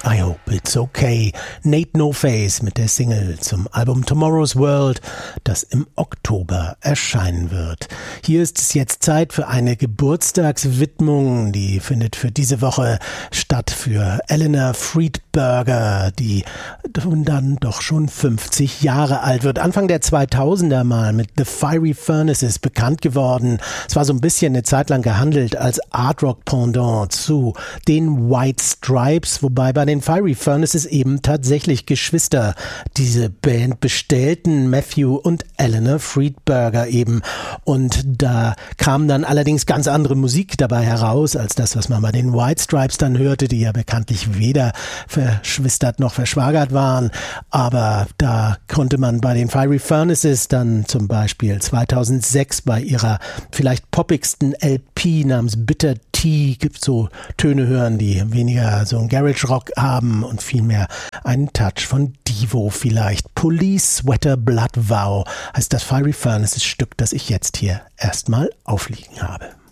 I hope it's okay. Nate No Face mit der Single zum Album Tomorrow's World, das im Oktober erscheinen wird. Hier ist es jetzt Zeit für eine Geburtstagswidmung, die findet für diese Woche statt für Eleanor Friedberger, die dann doch schon 50 Jahre alt wird. Anfang der 2000er mal mit The Fiery Furnaces bekannt geworden. Es war so ein bisschen eine Zeit lang gehandelt als Art-Rock-Pendant zu den White Stripes, wobei bei den Fiery Furnaces eben tatsächlich Geschwister diese Band bestellten, Matthew und Eleanor Friedberger eben. Und da kam dann allerdings ganz andere Musik dabei heraus, als das, was man bei den White Stripes dann hörte, die ja bekanntlich weder verschwistert noch verschwagert waren. Aber da konnte man bei den Fiery Furnaces dann zum Beispiel 2006 bei ihrer vielleicht poppigsten LP namens Bitter Tea gibt so Töne hören, die weniger so einen Garage Rock haben und vielmehr einen Touch von Devo vielleicht. Police Sweater Blood Vow heißt das Fiery Furnaces Stück, das ich jetzt hier erstmal aufliegen habe.